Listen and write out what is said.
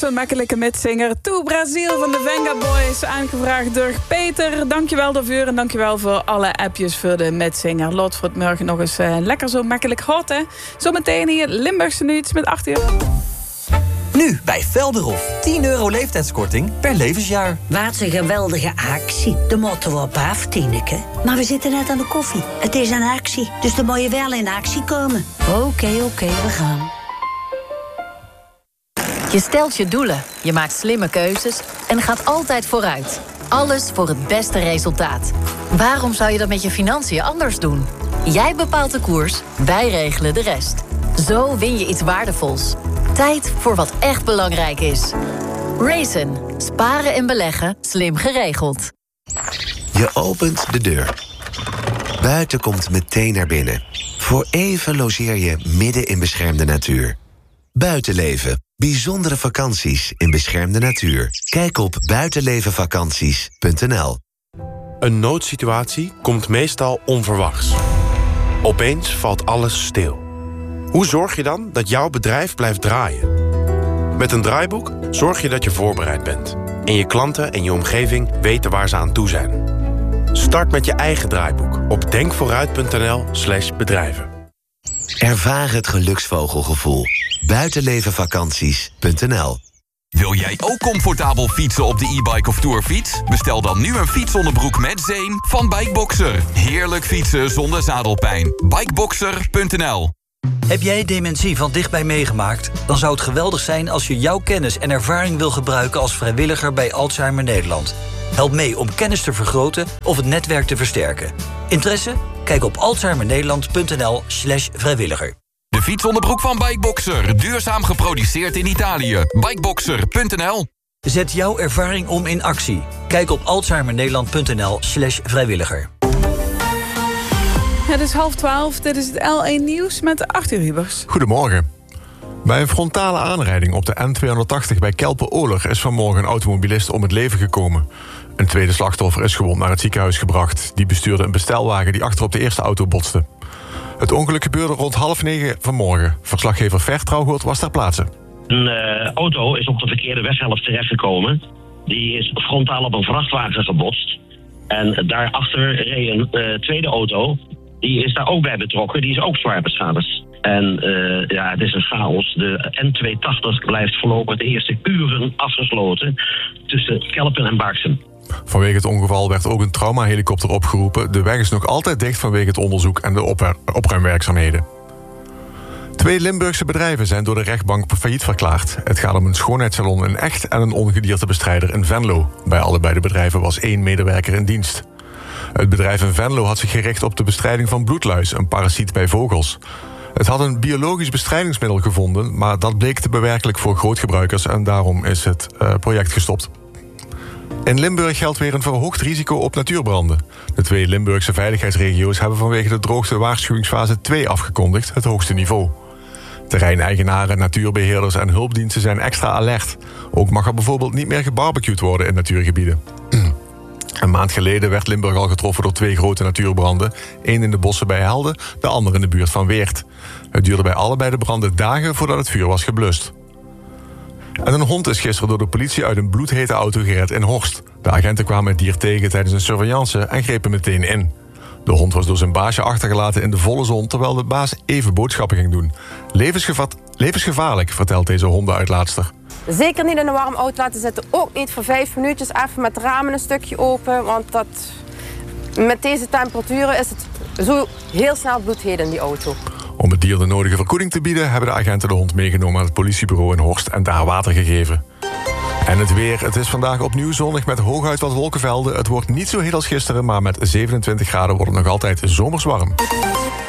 zo'n makkelijke mitzinger. To Brazil van de Venga Boys. Aangevraagd door Peter. Dankjewel daarvoor en dankjewel voor alle appjes voor de mitzinger. Lot voor het morgen nog eens lekker zo makkelijk hot, hè. Zometeen hier Limburgse nieuws met 8 uur. Nu bij Velderhof. €10 leeftijdskorting per levensjaar. Wat een geweldige actie. De moeten we op af, Tineke. Maar we zitten net aan de koffie. Het is een actie, dus dan moet je wel in actie komen. Oké, we gaan. Je stelt je doelen, je maakt slimme keuzes en gaat altijd vooruit. Alles voor het beste resultaat. Waarom zou je dat met je financiën anders doen? Jij bepaalt de koers, wij regelen de rest. Zo win je iets waardevols. Tijd voor wat echt belangrijk is. Raisin. Sparen en beleggen. Slim geregeld. Je opent de deur. Buiten komt meteen naar binnen. Voor even logeer je midden in beschermde natuur. Buitenleven. Bijzondere vakanties in beschermde natuur. Kijk op buitenlevenvakanties.nl. Een noodsituatie komt meestal onverwachts. Opeens valt alles stil. Hoe zorg je dan dat jouw bedrijf blijft draaien? Met een draaiboek zorg je dat je voorbereid bent. En je klanten en je omgeving weten waar ze aan toe zijn. Start met je eigen draaiboek op denkvooruit.nl/bedrijven. Ervaar het geluksvogelgevoel. Buitenlevenvakanties.nl. Wil jij ook comfortabel fietsen op de e-bike of tourfiets? Bestel dan nu een fietsonderbroek met zeem van Bikeboxer. Heerlijk fietsen zonder zadelpijn. Bikeboxer.nl. Heb jij dementie van dichtbij meegemaakt? Dan zou het geweldig zijn als je jouw kennis en ervaring wil gebruiken als vrijwilliger bij Alzheimer Nederland. Help mee om kennis te vergroten of het netwerk te versterken. Interesse? Kijk op alzheimernederland.nl/vrijwilliger. De fietsonderbroek van Bikeboxer. Duurzaam geproduceerd in Italië. Bikeboxer.nl. Zet jouw ervaring om in actie. Kijk op alzheimernederland.nl/vrijwilliger. Het is 11:30. Dit is het L1 Nieuws met Arthur Hubers. Goedemorgen. Bij een frontale aanrijding op de N280 bij Kelpen-Oler is vanmorgen een automobilist om het leven gekomen. Een tweede slachtoffer is gewond naar het ziekenhuis gebracht. Die bestuurde een bestelwagen die achter op de eerste auto botste. Het ongeluk gebeurde rond 8:30 vanmorgen. Verslaggever Vert Trouwgoort was ter plaatse. Een auto is op de verkeerde weghelft terechtgekomen. Die is frontaal op een vrachtwagen gebotst. En daarachter reed een tweede auto. Die is daar ook bij betrokken. Die is ook zwaar beschadigd. En het is een chaos. De N280 blijft voorlopig de eerste uren afgesloten tussen Kelpen en Baaksem. Vanwege het ongeval werd ook een traumahelikopter opgeroepen. De weg is nog altijd dicht vanwege het onderzoek en de opruimwerkzaamheden. 2 Limburgse bedrijven zijn door de rechtbank failliet verklaard. Het gaat om een schoonheidssalon in Echt en een ongediertebestrijder in Venlo. Bij allebei de bedrijven was 1 medewerker in dienst. Het bedrijf in Venlo had zich gericht op de bestrijding van bloedluis, een parasiet bij vogels. Het had een biologisch bestrijdingsmiddel gevonden, maar dat bleek te bewerkelijk voor grootgebruikers en daarom is het project gestopt. In Limburg geldt weer een verhoogd risico op natuurbranden. De 2 Limburgse veiligheidsregio's hebben vanwege de droogte waarschuwingsfase 2 afgekondigd, het hoogste niveau. Terreineigenaren, natuurbeheerders en hulpdiensten zijn extra alert. Ook mag er bijvoorbeeld niet meer gebarbecued worden in natuurgebieden. Een maand geleden werd Limburg al getroffen door 2 grote natuurbranden. 1 in de bossen bij Helden, de andere in de buurt van Weert. Het duurde bij allebei de branden dagen voordat het vuur was geblust. En een hond is gisteren door de politie uit een bloedhete auto gered in Horst. De agenten kwamen het dier tegen tijdens een surveillance en grepen meteen in. De hond was door zijn baasje achtergelaten in de volle zon, terwijl de baas even boodschappen ging doen. Levensgevaarlijk, vertelt deze hondenuitlaatster. Zeker niet in een warm auto laten zitten. Ook niet voor 5 minuutjes even met de ramen een stukje open. Want met deze temperaturen is het zo heel snel bloedheet in die auto. Om het dier de nodige verkoeling te bieden hebben de agenten de hond meegenomen naar het politiebureau in Horst en daar water gegeven. En het weer. Het is vandaag opnieuw zonnig met hooguit wat wolkenvelden. Het wordt niet zo heet als gisteren, maar met 27 graden wordt het nog altijd zomers warm.